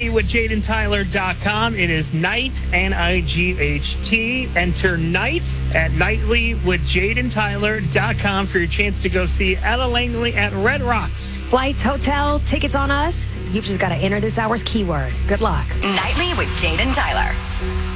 nightlywithjadentyler.com. It is Night, N-I-G-H-T. Enter Night at nightlywithjadentyler.com for your chance to go see Ella Langley at Red Rocks. Flights, hotel, tickets on us. You've just got to enter this hour's keyword. Good luck. Nightly with Jade and Tyler.